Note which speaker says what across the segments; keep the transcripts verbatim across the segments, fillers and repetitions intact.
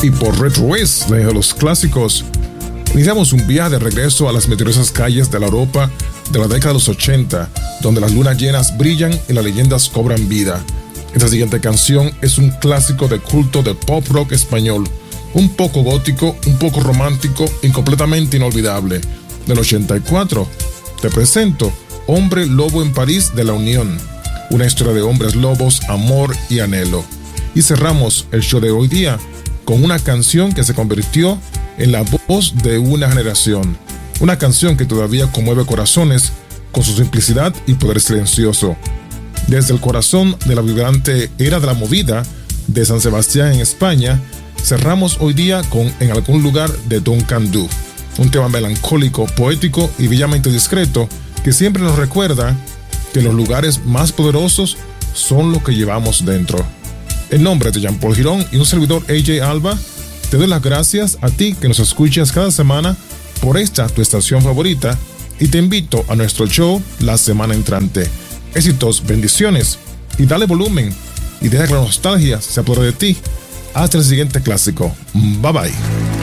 Speaker 1: Y por Retro Waves, de los clásicos, iniciamos un viaje de regreso a las misteriosas calles de la Europa de la década de los ochenta, donde las lunas llenas brillan y las leyendas cobran vida. Esta siguiente canción es un clásico de culto del pop rock español, un poco gótico, un poco romántico y completamente inolvidable. Del ochenta y cuatro, te presento Hombre Lobo en París de La Unión, una historia de hombres lobos, amor y anhelo. Y cerramos el show de hoy día con una canción que se convirtió en la voz de una generación, una canción que todavía conmueve corazones con su simplicidad y poder silencioso. Desde el corazón de la vibrante era de la movida de San Sebastián en España, cerramos hoy día con En algún lugar de Don Candú, un tema melancólico, poético y bellamente discreto que siempre nos recuerda que los lugares más poderosos son los que llevamos dentro. En nombre de Jean Paul Girón y un servidor A J Alba, te doy las gracias a ti que nos escuchas cada semana por esta tu estación favorita y te invito a nuestro show la semana entrante. Éxitos, bendiciones y dale volumen y deja que la nostalgia se apodere de ti. Hasta el siguiente clásico. Bye bye.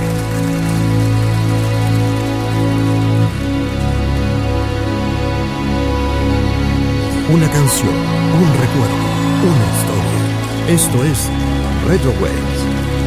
Speaker 2: Una canción, un recuerdo, una historia. Esto es Retro Waves.